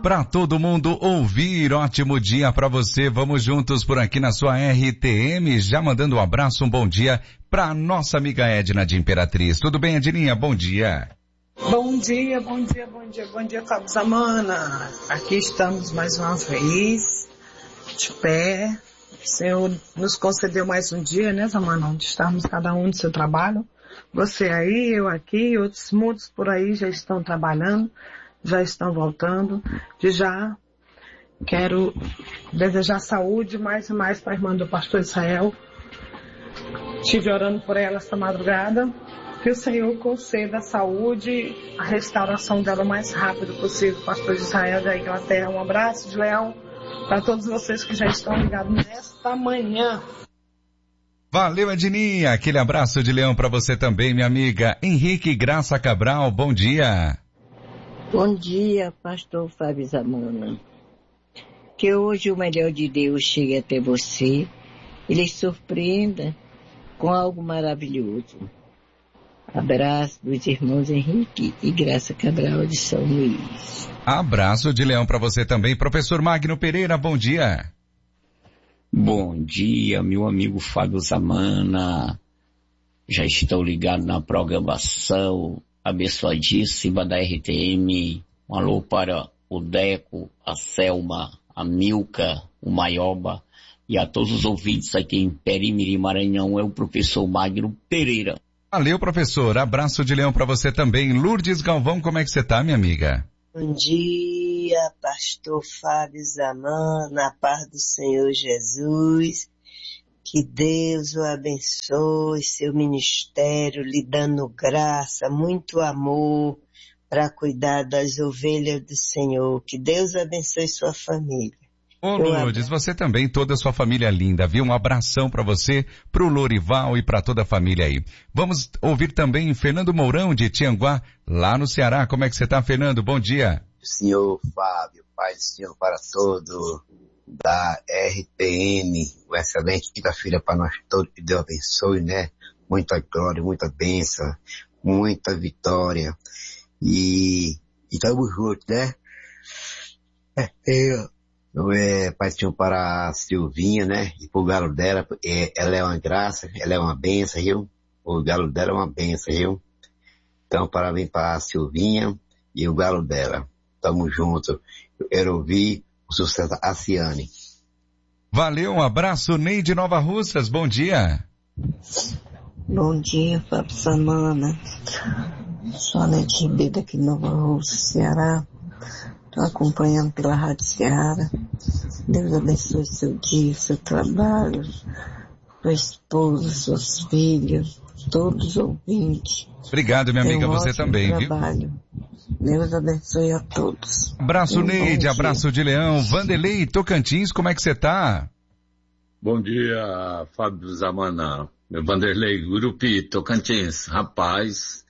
Para todo mundo ouvir, ótimo dia para você. Vamos juntos por aqui na sua RTM, já mandando um abraço, um bom dia para nossa amiga Edna de Imperatriz. Tudo bem, Edninha? Bom dia. Bom dia, Fábio Zamana. Aqui estamos mais uma vez, de pé. O Senhor nos concedeu mais um dia, né, Zamana, onde estamos cada um no seu trabalho. Você aí, eu aqui, outros muitos por aí já estão trabalhando, já estão voltando. De já quero desejar saúde mais e mais para a irmã do pastor Israel. Estive orando por ela esta madrugada. Que o Senhor conceda a saúde, a restauração dela o mais rápido possível, pastor Israel da Inglaterra. Um abraço de leão para todos vocês que já estão ligados nesta manhã. Valeu, Edninha. Aquele abraço de leão para você também, minha amiga. Henrique Graça Cabral, bom dia. Bom dia, pastor Fábio Zamana. Que hoje o melhor de Deus chegue até você e lhe surpreenda com algo maravilhoso. Abraço dos irmãos Henrique e Graça Cabral de São Luís. Abraço de leão para você também. Professor Magno Pereira, bom dia. Bom dia, meu amigo Fábio Zamana. Já estou ligado na programação abençoadíssima da RTM. Um alô para o Deco, a Selma, a Milka, o Maioba e a todos os ouvintes aqui em Perimiri, Maranhão. É o professor Magno Pereira. Valeu, professor. Abraço de leão para você também. Lourdes Galvão, como é que você tá, minha amiga? Bom dia, pastor Fábio Zamana, a paz do Senhor Jesus. Que Deus o abençoe, seu ministério, lhe dando graça, muito amor para cuidar das ovelhas do Senhor. Que Deus abençoe sua família. Ô Lourdes, você também, toda a sua família linda, viu? Um abração para você, pro Lorival e para toda a família aí. Vamos ouvir também Fernando Mourão de Tianguá, lá no Ceará. Como é que você tá, Fernando? Bom dia. Senhor Fábio, Pai do Senhor para todos da RPM, uma excelente quinta-feira para nós todos, que Deus abençoe, né? Muita glória, muita bênção, muita vitória. E estamos juntos, né? Partiu para a Silvinha, né? E pro galo dela, ela é uma graça, ela é uma benção, viu? O galo dela é uma benção, viu? Então, parabéns para a Silvinha e o galo dela. Tamo junto. Eu quero ouvir o sucesso da Ciane. Valeu, um abraço, Ney de Nova Russas, bom dia. Bom dia, Fábio Zamana. Sou a Neide Ribeiro aqui de Nova Russa, Ceará. Estou acompanhando pela Rádio Ceará. Deus abençoe seu dia, seu trabalho, sua esposa, seus filhos, todos os ouvintes. Obrigado, minha amiga, você também, trabalho. Viu? Deus abençoe a todos. Abraço, Neide, abraço de leão. Vanderlei Tocantins, como é que você tá? Bom dia, Fábio Zamana. Vanderlei, Gurupi, Tocantins. Rapaz,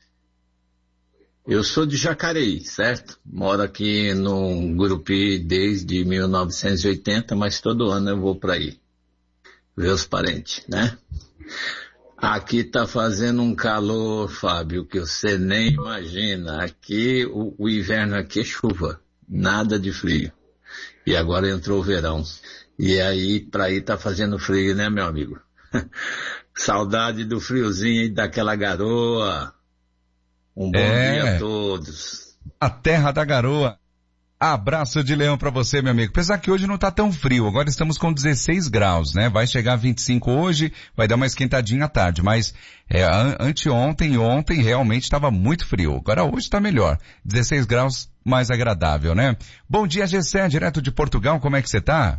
eu sou de Jacareí, certo? Moro aqui no Gurupi desde 1980, mas todo ano eu vou para aí ver os parentes, né? Aqui tá fazendo um calor, Fábio, que você nem imagina. Aqui, o inverno aqui é chuva, nada de frio. E agora entrou o verão. E aí, pra aí tá fazendo frio, né, meu amigo? Saudade do friozinho e daquela garoa. Um bom dia a todos. A terra da garoa. Abraço de leão pra você, meu amigo. Apesar que hoje não tá tão frio, agora estamos com 16 graus, né? Vai chegar a 25 hoje, vai dar uma esquentadinha à tarde, mas anteontem e ontem realmente estava muito frio. Agora hoje tá melhor. 16 graus, mais agradável, né? Bom dia, Gessé, direto de Portugal, como é que você tá?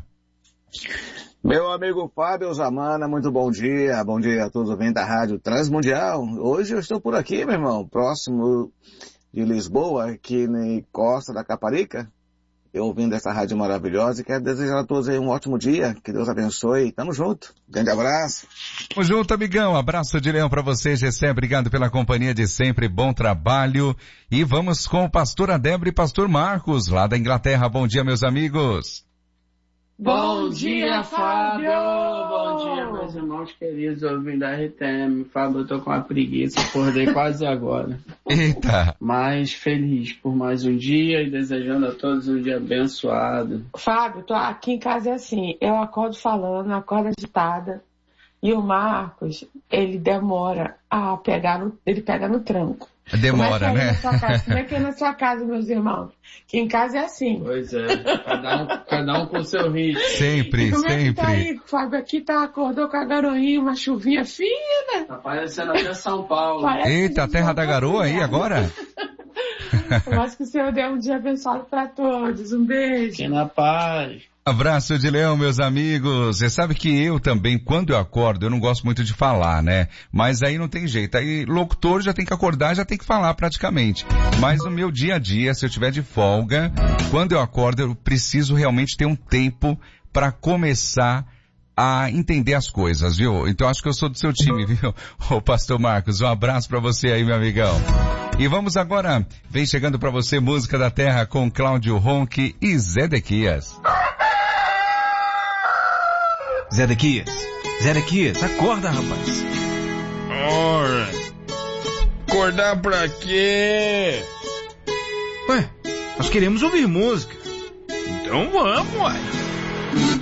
Meu amigo Fábio Zamana, muito bom dia a todos os ouvintes da Rádio Transmundial. Hoje eu estou por aqui, meu irmão, próximo de Lisboa, aqui na Costa da Caparica, eu ouvindo essa rádio maravilhosa e quero desejar a todos aí um ótimo dia, que Deus abençoe, tamo junto, grande abraço. Tamo junto, amigão, abraço de leão pra você, Gessé, obrigado pela companhia de sempre, bom trabalho, e vamos com o pastor Adébora e pastor Marcos, lá da Inglaterra, bom dia, meus amigos. Bom dia, Fábio! Bom dia, meus irmãos queridos, ouvindo da RTM. Fábio, eu tô com uma preguiça, acordei quase agora. Eita! Mas feliz por mais um dia e desejando a todos um dia abençoado. Fábio, tô aqui em casa é assim, eu acordo falando, acordo agitada, e o Marcos, ele demora a pegar ele pega no tranco. Demora, né? Como é que é na sua casa, meus irmãos? Que em casa é assim. Pois é, cada um com o seu ritmo. Sempre, Como sempre. É que tá aí, Fábio? Aqui acordou com a garoinha, uma chuvinha fina. Tá parecendo até São Paulo. Eita, a terra da garoa aí agora? Mas que o Senhor dê um dia abençoado para todos. Um beijo. Fiquem na paz. Abraço de leão, meus amigos. Você sabe que eu também, quando eu acordo, eu não gosto muito de falar, né? Mas aí não tem jeito. Aí locutor já tem que acordar, já tem que falar praticamente. Mas no meu dia a dia, se eu tiver de folga, quando eu acordo, eu preciso realmente ter um tempo para começar a entender as coisas, viu? Então acho que eu sou do seu time, viu? Ô Pastor Marcos, um abraço para você aí, meu amigão. E vamos agora, vem chegando para você Música da Terra com Cláudio Ronque e Zedequias. Zedequias, acorda, rapaz. Ora, acordar pra quê? Ué, nós queremos ouvir música. Então vamos, uai.